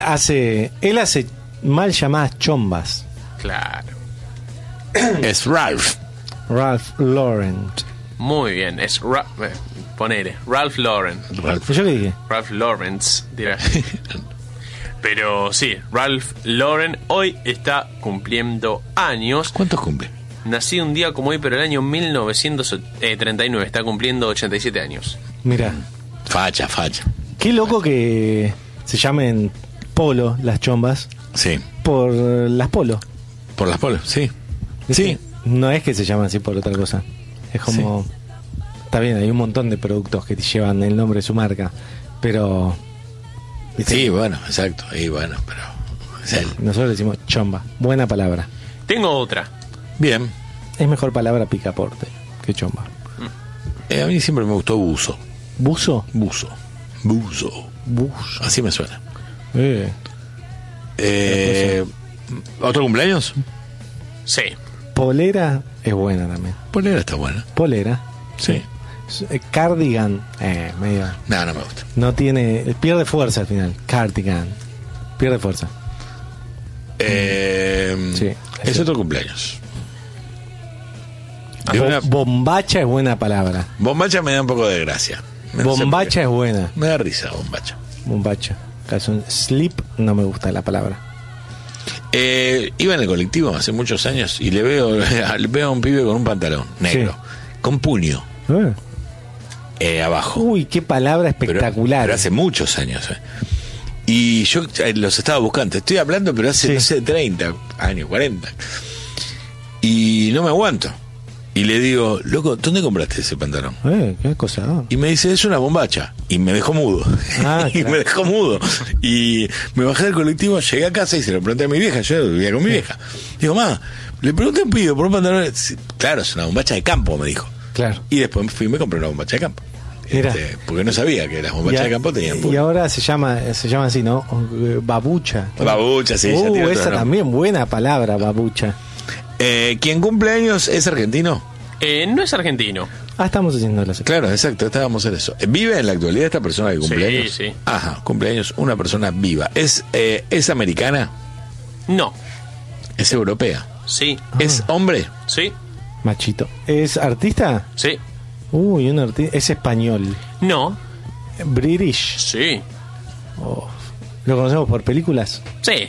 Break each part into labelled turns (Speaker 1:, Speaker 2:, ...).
Speaker 1: Él hace mal llamadas chombas.
Speaker 2: Claro.
Speaker 3: Es Ralph.
Speaker 1: Ralph Lauren.
Speaker 2: Muy bien, es ponele, Ralph Lauren.
Speaker 1: ¿Yo qué dije?
Speaker 2: Ralph Lawrence, dirá. Pero sí, Ralph Lauren hoy está cumpliendo años.
Speaker 3: ¿Cuántos cumple?
Speaker 2: Nací un día como hoy, pero el año 1939. Está cumpliendo 87 años.
Speaker 1: Mira,
Speaker 3: Facha.
Speaker 1: qué loco que se llamen polo las chombas
Speaker 3: Sí.
Speaker 1: por las polo.
Speaker 3: Por las polos, sí.
Speaker 1: ¿Viste?
Speaker 3: Sí.
Speaker 1: No es que se llaman así por otra cosa. Es como... Está bien, hay un montón de productos que te llevan el nombre de su marca, pero... ¿viste?
Speaker 3: Sí, bueno, exacto. Y bueno, pero... o sea,
Speaker 1: Nosotros decimos chomba. Buena palabra.
Speaker 2: Tengo otra.
Speaker 3: bien.
Speaker 1: Es mejor palabra picaporte que chomba.
Speaker 3: A mí siempre me gustó buzo.
Speaker 1: ¿Buzo?
Speaker 3: Buzo. Así me suena. ¿Otro cumpleaños?
Speaker 2: Sí.
Speaker 1: Polera es buena también.
Speaker 3: Polera está buena.
Speaker 1: Polera.
Speaker 3: Sí.
Speaker 1: Cardigan. Medio.
Speaker 3: No, no me gusta.
Speaker 1: No tiene. Pierde fuerza al final. Cardigan. Pierde fuerza. Sí.
Speaker 3: Es otro cumpleaños.
Speaker 1: Bombacha es buena palabra.
Speaker 3: Bombacha me da un poco de gracia. No sé
Speaker 1: Bombacha es
Speaker 3: por
Speaker 1: buena.
Speaker 3: qué. Me da risa bombacha.
Speaker 1: Bombacha. Calzón. Slip no me gusta la palabra.
Speaker 3: Iba en el colectivo hace muchos años y le veo a un pibe con un pantalón negro,
Speaker 1: Sí.
Speaker 3: con puño abajo.
Speaker 1: Uy, qué palabra
Speaker 3: Pero
Speaker 1: espectacular.
Speaker 3: hace muchos años. Y yo los estaba buscando. Te estoy hablando, pero hace,
Speaker 1: Sí.
Speaker 3: no sé, 30 años, 40. Y no me aguanto. Y le digo, loco, ¿dónde compraste ese pantalón?
Speaker 1: Qué cosa.
Speaker 3: Y me dice, es una bombacha. Y me dejó mudo. Y
Speaker 1: Claro.
Speaker 3: me dejó mudo. Y me bajé del colectivo, llegué a casa y se lo pregunté a mi vieja. Yo vivía con mi vieja. Digo, le pregunté a un pibe por un pantalón. Claro, es una bombacha de campo, me dijo.
Speaker 1: Claro.
Speaker 3: Y después fui y me compré una bombacha de campo.
Speaker 1: Mira.
Speaker 3: Porque no sabía que las bombachas de campo tenían
Speaker 1: Y
Speaker 3: puño.
Speaker 1: ahora se llama así, ¿no? Babucha.
Speaker 3: Babucha, sí. ya tiene
Speaker 1: Esa
Speaker 3: otro nombre.
Speaker 1: también buena palabra, babucha.
Speaker 3: ¿Quién cumple años es argentino?
Speaker 2: No es argentino.
Speaker 1: Estamos haciendo la
Speaker 3: Claro, exacto, estábamos en eso. ¿Vive en la actualidad esta persona que cumple
Speaker 2: Sí,
Speaker 3: años?
Speaker 2: sí.
Speaker 3: Ajá, cumpleaños una persona viva. ¿Es americana?
Speaker 2: No.
Speaker 3: ¿Es europea?
Speaker 2: Sí.
Speaker 3: ¿Es hombre?
Speaker 2: Sí.
Speaker 1: Machito. ¿Es artista?
Speaker 2: Sí.
Speaker 1: Uy, un artista. Es español.
Speaker 2: No.
Speaker 1: British.
Speaker 2: Sí.
Speaker 1: ¿Lo conocemos por películas?
Speaker 2: Sí.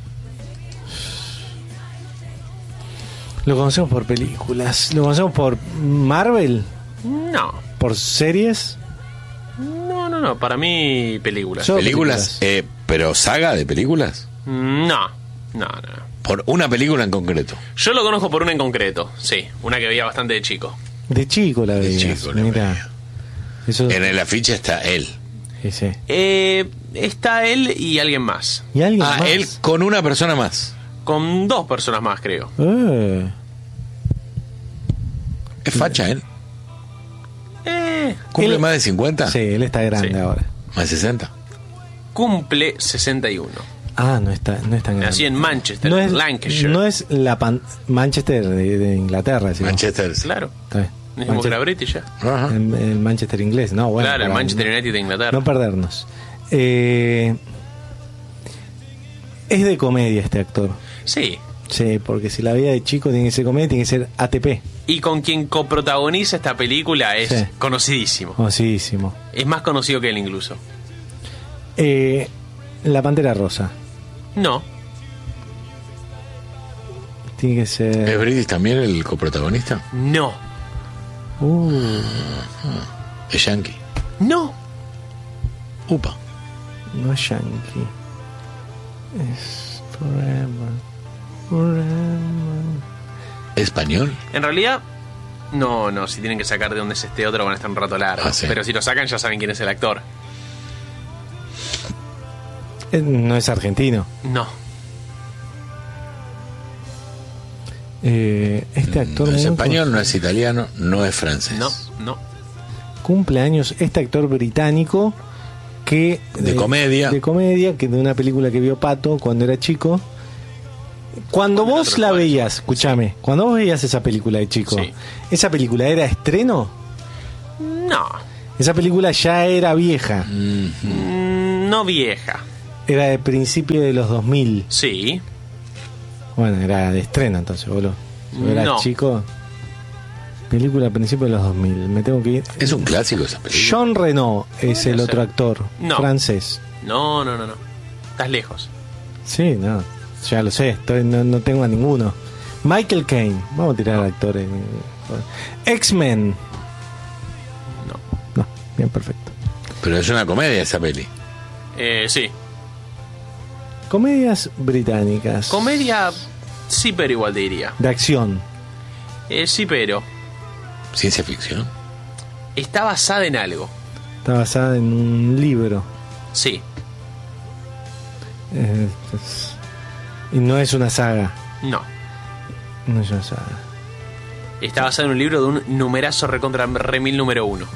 Speaker 1: Lo conocemos por películas. ¿Lo conocemos por Marvel?
Speaker 2: No.
Speaker 1: ¿Por series?
Speaker 2: No. Para mí, películas.
Speaker 1: Yo-
Speaker 3: ¿Películas? ¿Pero saga de películas?
Speaker 2: No.
Speaker 3: Por una película en concreto.
Speaker 2: Yo lo conozco por una en concreto. Sí. Una que veía bastante de chico.
Speaker 1: De chico la
Speaker 3: De
Speaker 1: veías.
Speaker 3: chico la
Speaker 1: Mira.
Speaker 3: veía.
Speaker 1: Eso.
Speaker 3: En el afiche está él.
Speaker 1: Sí.
Speaker 2: Está él y alguien más.
Speaker 1: ¿Y alguien más?
Speaker 3: Él con una persona más.
Speaker 2: Con 2 personas más, creo.
Speaker 3: Es facha, ¿eh? ¿Cumple
Speaker 2: Él
Speaker 3: más de 50?
Speaker 1: Sí, él está grande
Speaker 2: Sí.
Speaker 1: ahora.
Speaker 3: ¿Más de 60?
Speaker 2: cumple 61.
Speaker 1: No es tan grande.
Speaker 2: Nació en Manchester,
Speaker 1: no es,
Speaker 2: Lancashire.
Speaker 1: No es la Manchester de Inglaterra, decimos.
Speaker 3: Manchester.
Speaker 2: Claro.
Speaker 1: Está bien.
Speaker 2: Mismo que la British ya.
Speaker 3: Ajá.
Speaker 1: El Manchester inglés, no, bueno.
Speaker 2: Claro, el
Speaker 1: para
Speaker 2: Manchester United de Inglaterra.
Speaker 1: No perdernos. Es de comedia este actor.
Speaker 2: Sí.
Speaker 1: Sí, porque si la vida de chico tiene que ser comedia, tiene que ser ATP.
Speaker 2: Y con quien coprotagoniza esta película es
Speaker 1: Sí.
Speaker 2: conocidísimo.
Speaker 1: Famosísimo.
Speaker 2: Es más conocido que él incluso.
Speaker 1: La Pantera Rosa.
Speaker 2: No.
Speaker 1: Tiene que ser.
Speaker 3: ¿Es British también el coprotagonista?
Speaker 2: No.
Speaker 3: Es yankee.
Speaker 2: No.
Speaker 3: Upa.
Speaker 1: No es Yankee. Es Forever.
Speaker 3: ¿Español?
Speaker 2: En realidad, no. Si tienen que sacar de dónde es este otro, van a estar un rato largo.
Speaker 3: Sí.
Speaker 2: Pero si lo sacan, ya saben quién es el actor.
Speaker 1: No es argentino.
Speaker 2: No.
Speaker 1: Este actor
Speaker 3: No es
Speaker 1: muy
Speaker 3: español, no
Speaker 1: conocido.
Speaker 3: es italiano, no es francés.
Speaker 2: No.
Speaker 1: Cumple años este actor británico que
Speaker 3: De comedia.
Speaker 1: que de una película que vio Pato cuando era chico. Cuando
Speaker 2: Con el
Speaker 1: vos
Speaker 2: otro
Speaker 1: la
Speaker 2: Pato.
Speaker 1: veías, escúchame, cuando vos veías esa película de chico,
Speaker 2: Sí.
Speaker 1: ¿esa película era estreno?
Speaker 2: No.
Speaker 1: Esa película ya era vieja.
Speaker 2: No vieja.
Speaker 1: Era de principio de los 2000.
Speaker 2: Sí.
Speaker 1: Bueno, era de estreno entonces, boludo. Yo era
Speaker 2: No.
Speaker 1: chico. Película a principios de los 2000. Me tengo que ir.
Speaker 3: Es un clásico esa película.
Speaker 1: Jean Reno es el otro actor.
Speaker 2: No.
Speaker 1: Francés.
Speaker 2: No. Estás lejos.
Speaker 1: Sí, no. Ya lo sé. No tengo a ninguno. Michael Caine. Vamos a tirar actores. X-Men. No. Bien, perfecto.
Speaker 3: Pero es una comedia esa peli.
Speaker 2: Sí.
Speaker 1: Comedias británicas.
Speaker 2: Comedia, sí, pero igual te diría.
Speaker 1: De acción.
Speaker 2: Sí, pero
Speaker 3: Ciencia ficción.
Speaker 2: está basada en algo.
Speaker 1: Está basada en un libro.
Speaker 2: Sí.
Speaker 1: Y no es una saga.
Speaker 2: No.
Speaker 1: No es una saga.
Speaker 2: Está basada en un libro de un numerazo recontra remil número 1.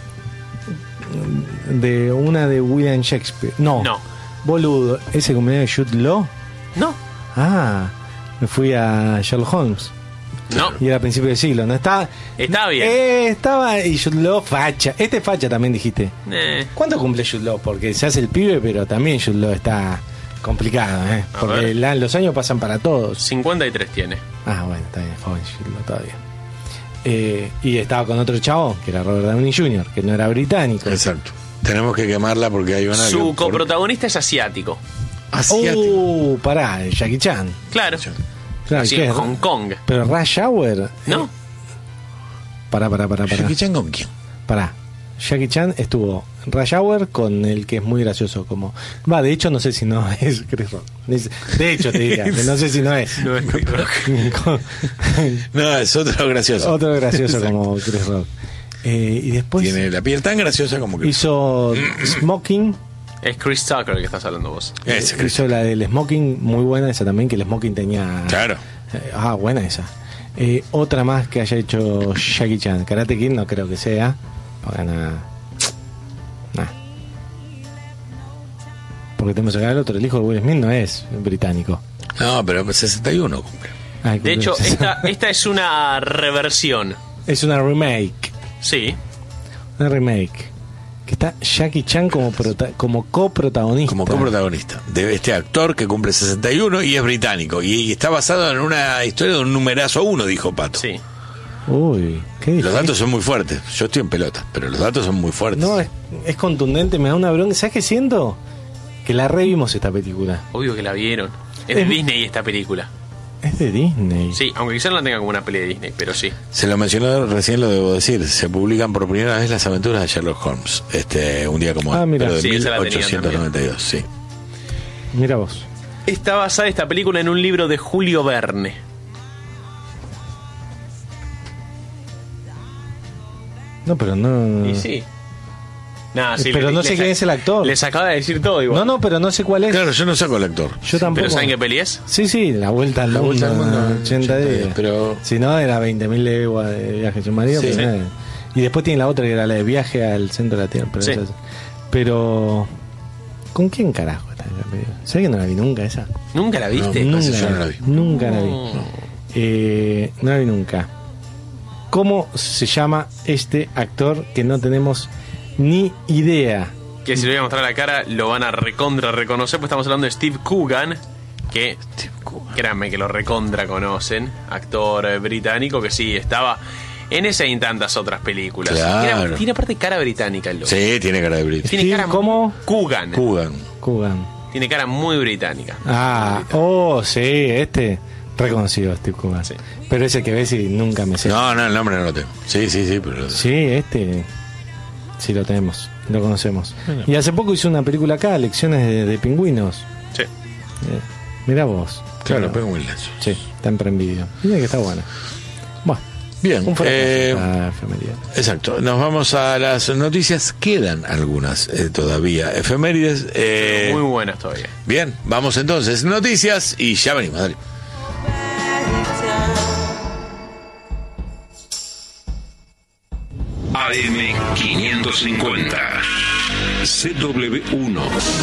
Speaker 1: De una de William Shakespeare. No. Boludo. ¿Ese comedia de Jude Law?
Speaker 2: No.
Speaker 1: Ah. Me fui a Sherlock Holmes.
Speaker 2: No.
Speaker 1: Y era a principios del siglo. ¿No está?
Speaker 2: Está bien.
Speaker 1: Estaba. Y Jude Law, facha. Este es facha también dijiste. ¿Cuánto cumple Jude Law? Porque se hace el pibe, pero también Jude Law está complicado, ¿eh?
Speaker 2: A
Speaker 1: Porque
Speaker 2: ver.
Speaker 1: los años pasan para todos.
Speaker 2: 53 tiene.
Speaker 1: Ah, bueno, está bien, joven Jude Law todavía. Y estaba con otro chavo, que era Robert Downey Jr., que no era británico.
Speaker 3: Exacto. Tenemos que quemarla porque hay una...
Speaker 2: Su
Speaker 3: que-
Speaker 2: coprotagonista es asiático.
Speaker 3: Asiático.
Speaker 1: Pará, Jackie Chan.
Speaker 2: Claro.
Speaker 1: Claro,
Speaker 2: Sí,
Speaker 1: ¿qué
Speaker 2: en
Speaker 1: es?
Speaker 2: Hong Kong.
Speaker 1: Pero Rush Hour.
Speaker 2: No.
Speaker 1: Pará.
Speaker 3: ¿Jackie Chan con quién?
Speaker 1: Pará. Jackie Chan estuvo en Rush Hour con el que es muy gracioso. Como de hecho, no sé si no es Chris Rock. De hecho, te diría, que no sé si no es.
Speaker 2: No es Chris Rock.
Speaker 3: No, es otro gracioso.
Speaker 1: Otro gracioso como Chris Rock. Y después
Speaker 3: Tiene la piel tan graciosa como que...
Speaker 1: hizo Smoking.
Speaker 2: Es Chris Tucker el que estás hablando vos.
Speaker 3: Ese Chris.
Speaker 1: Hizo la del Smoking, muy buena esa también, que el Smoking tenía...
Speaker 3: Claro.
Speaker 1: Buena esa. Otra más que haya hecho Jackie Chan. Karate Kid no creo que sea. Porque nada. Porque tenemos acá el otro, el hijo de Will Smith no es británico.
Speaker 3: No, pero 61 cumple.
Speaker 1: Ay,
Speaker 2: De hecho,
Speaker 1: cumple-
Speaker 2: esta es una reversión.
Speaker 1: es una remake.
Speaker 2: Sí.
Speaker 1: Una remake. Que está Jackie Chan como coprotagonista.
Speaker 3: Como coprotagonista de este actor que cumple 61 y es británico. Y está basado en una historia de un numerazo 1, dijo Pato.
Speaker 2: Sí.
Speaker 1: Uy, qué
Speaker 3: Los
Speaker 1: difícil.
Speaker 3: datos son muy fuertes. Yo estoy en pelota, pero los datos son muy fuertes.
Speaker 1: No, es contundente, me da una bronca. ¿Sabes qué siento? Que la revimos esta película.
Speaker 2: Obvio que la vieron. Es de
Speaker 1: Es-
Speaker 2: Disney esta película.
Speaker 1: Es de Disney.
Speaker 2: Sí, aunque quizás no la tenga como una peli de Disney, pero sí.
Speaker 3: Se lo mencionó recién, lo debo decir. Se publican por primera vez las aventuras de Sherlock Holmes. Un día como hoy,
Speaker 1: mira.
Speaker 3: pero de
Speaker 2: Sí, esa la tenía
Speaker 3: 1892, sí.
Speaker 1: Mira vos.
Speaker 2: Está basada esta película en un libro de Julio Verne.
Speaker 1: No, pero no.
Speaker 2: Y sí. Nah, sí,
Speaker 1: Pero no sé quién es el actor.
Speaker 2: Les acaba de decir todo igual.
Speaker 1: No, pero no sé cuál es.
Speaker 3: Claro, yo no saco el actor.
Speaker 1: Yo tampoco.
Speaker 2: ¿Pero saben qué peli es?
Speaker 1: Sí, la vuelta al
Speaker 3: La
Speaker 1: mundo.
Speaker 3: Vuelta al Mundo,
Speaker 1: 80 días.
Speaker 3: pero-
Speaker 1: Si no, era 20.000 leguas de viaje submarino.
Speaker 3: Sí,
Speaker 1: pero
Speaker 3: sí.
Speaker 1: nada. Y después tiene la otra que era la de viaje al centro de la Tierra. Pero,
Speaker 2: Sí.
Speaker 1: pero ¿con quién carajo está esa película? ¿Sabes que no la vi nunca esa?
Speaker 2: ¿Nunca la viste?
Speaker 3: No,
Speaker 1: Nunca,
Speaker 3: yo no la vi.
Speaker 1: Nunca la vi.
Speaker 2: No.
Speaker 1: No la vi nunca. ¿Cómo se llama este actor que no tenemos ni idea?
Speaker 2: Que si le voy a mostrar la cara lo van a recontra reconocer, pues estamos hablando de Steve Coogan, que créanme que lo recontra conocen, actor británico que sí, estaba en esa y en tantas otras películas.
Speaker 3: Claro.
Speaker 2: Tiene aparte cara británica el loco.
Speaker 3: Sí, tiene cara de British.
Speaker 2: Tiene
Speaker 1: Steve,
Speaker 2: cara
Speaker 1: ¿cómo?
Speaker 2: Coogan.
Speaker 3: Coogan.
Speaker 2: Tiene cara muy británica.
Speaker 1: Sí, reconocido Steve Coogan.
Speaker 2: Sí.
Speaker 1: Pero ese que ves y nunca me sé.
Speaker 3: No, el nombre no lo tengo. Sí, pero...
Speaker 1: Sí, sí lo tenemos, lo conocemos. Y hace poco hizo una película acá, Lecciones de Pingüinos.
Speaker 2: Sí.
Speaker 1: Mirá vos.
Speaker 3: Claro, pego muy lenzo.
Speaker 1: Sí, está en Prime Video. Mira que está buena. Bueno,
Speaker 3: Bien,
Speaker 1: un fracaso, efeméride.
Speaker 3: exacto. Nos vamos a las noticias. Quedan algunas todavía. Efemérides.
Speaker 2: Muy buenas todavía.
Speaker 3: Bien, vamos entonces. Noticias y ya venimos. Dale.
Speaker 4: AM550 CW1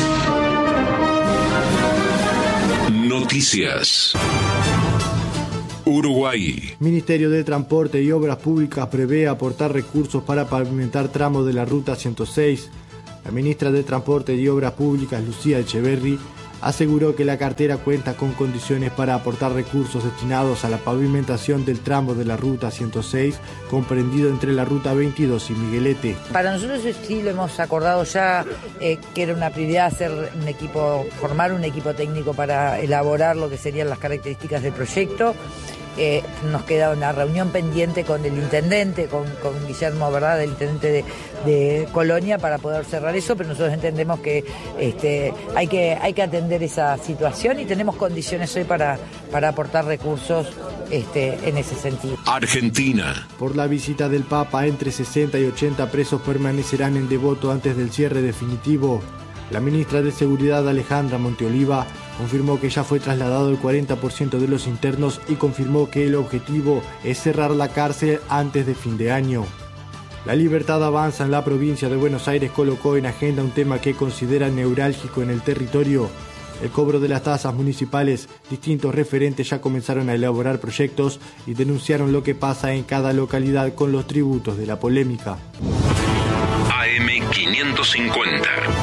Speaker 4: Noticias. Uruguay.
Speaker 5: Ministerio de Transporte y Obras Públicas prevé aportar recursos para pavimentar tramos de la Ruta 106. La ministra de Transporte y Obras Públicas, Lucía Echeverri, aseguró que la cartera cuenta con condiciones para aportar recursos destinados a la pavimentación del tramo de la Ruta 106, comprendido entre la Ruta 22 y Miguelete.
Speaker 4: Para nosotros sí lo hemos acordado ya, que era una prioridad formar un equipo técnico para elaborar lo que serían las características del proyecto. Nos queda una reunión pendiente con el intendente, con Guillermo, ¿verdad?, el intendente de Colonia, para poder cerrar eso, pero nosotros entendemos que hay que atender esa situación y tenemos condiciones hoy para aportar recursos en ese sentido.
Speaker 3: Argentina.
Speaker 5: Por la visita del Papa, entre 60 y 80 presos permanecerán en Devoto antes del cierre definitivo. La ministra de Seguridad, Alejandra Monteoliva, confirmó que ya fue trasladado el 40% de los internos y confirmó que el objetivo es cerrar la cárcel antes de fin de año. La Libertad Avanza en la provincia de Buenos Aires colocó en agenda un tema que considera neurálgico en el territorio: el cobro de las tasas municipales. Distintos referentes ya comenzaron a elaborar proyectos y denunciaron lo que pasa en cada localidad con los tributos de la polémica.
Speaker 6: AM550.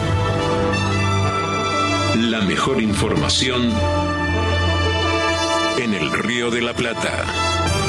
Speaker 6: La mejor información en el Río de la Plata.